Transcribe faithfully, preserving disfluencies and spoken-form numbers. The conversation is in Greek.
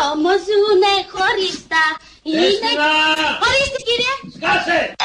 όμως ζουνε χωριστά. Είναι... Έστεινα! Ορίστε κύριε. Σκάσε!